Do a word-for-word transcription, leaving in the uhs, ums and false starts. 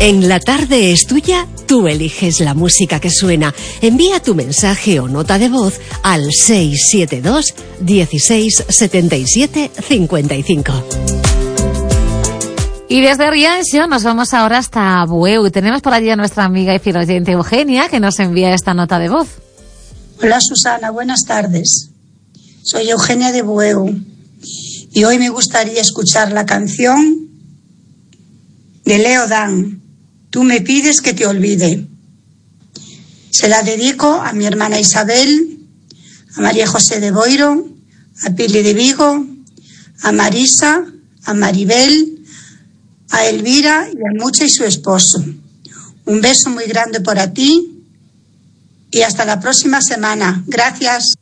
En La Tarde es Tuya, tú eliges la música que suena. Envía tu mensaje o nota de voz al seis siete dos, dieciséis, setenta y siete, cincuenta y cinco. Y desde Rianxo nos vamos ahora hasta Bueu. Tenemos por allí a nuestra amiga y fiel oyente Eugenia, que nos envía esta nota de voz. Hola Susana, buenas tardes. Soy Eugenia de Bueu y hoy me gustaría escuchar la canción de Leo Dan, Tú me pides que te olvide. Se la dedico a mi hermana Isabel, a María José de Boiro, a Pili de Vigo, a Marisa, a Maribel, a Elvira y a Mucha y su esposo. Un beso muy grande para ti y hasta la próxima semana. Gracias.